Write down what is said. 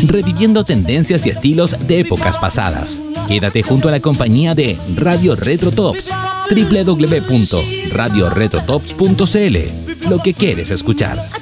reviviendo tendencias y estilos de épocas pasadas. Quédate junto a la compañía de Radio Retro Tops, www.radioretrotops.cl. Lo que quieres escuchar.